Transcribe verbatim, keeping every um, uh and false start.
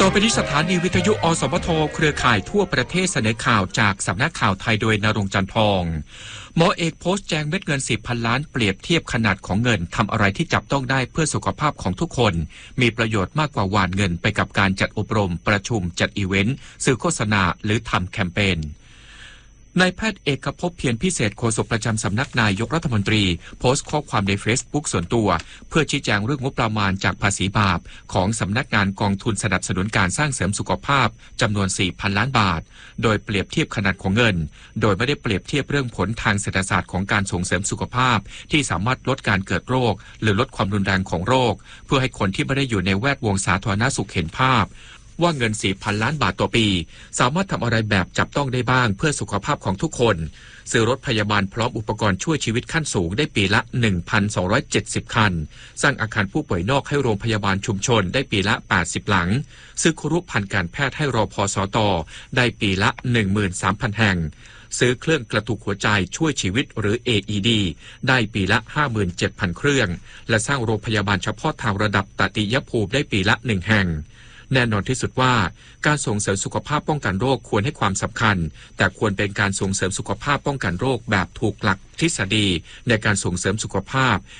อไปที่สถานีวิทยุอสมทเครือข่ายทั่วประเทศเสนอข่าวจากสำนักข่าวไทยโดยณรงค์จันทร์ทองหมอเอกโพสต์แจงเม็ดเงินสิบพันล้านเปรียบเทียบขนาดของเงินทำอะไรที่จับต้องได้เพื่อสุขภาพของทุกคนมีประโยชน์มากกว่าหว่านเงินไปกับการจัดอบรมประชุมจัดอีเวนต์สื่อโฆษณาหรือทำแคมเปญนายแพทย์เอกภพเพียรพิเศษโฆษกประจำสำนักนายกรัฐมนตรีโพสต์ข้อความใน Facebook ส่วนตัวเพื่อชี้แจงเรื่องงบประมาณจากภาษีบาปของสำนักงานกองทุนสนับสนุนการสร้างเสริมสุขภาพจำนวน สี่พัน ล้านบาทโดยเปรียบเทียบขนาดของเงินโดยไม่ได้เปรียบเทียบเรื่องผลทางเศรษฐศาสตร์ของการส่งเสริมสุขภาพที่สามารถลดการเกิดโรคหรือลดความรุนแรงของโรคเพื่อให้คนที่ไม่ได้อยู่ในแวดวงสาธารณสุขเห็นภาพว่าเงิน สี่พัน ล้านบาทต่อปีสามารถทำอะไรแบบจับต้องได้บ้างเพื่อสุขภาพของทุกคนซื้อรถพยาบาลพร้อมอุปกรณ์ช่วยชีวิตขั้นสูงได้ปีละ หนึ่งพันสองร้อยเจ็ดสิบ คันสร้างอาคารผู้ป่วยนอกให้โรงพยาบาลชุมชนได้ปีละ แปดสิบ หลังซื้อครุภัณฑ์การแพทย์ให้รพสตได้ปีละ หนึ่งหมื่นสามพัน แห่งซื้อเครื่องกระตุกหัวใจช่วยชีวิตหรือ เอ อี ดี ได้ปีละ ห้าหมื่นเจ็ดพัน เครื่องและสร้างโรงพยาบาลเฉพาะทางระดับตติยภูมิได้ปีละหนึ่งแห่งแน่นอนที่สุดว่าการส่งเสริมสุขภาพป้องกันโรคควรให้ความสำคัญแต่ควรเป็นการส่งเสริมสุขภาพป้องกันโรคแบบถูกหลักทฤษฎีในการส่งเสริมสุขภาพ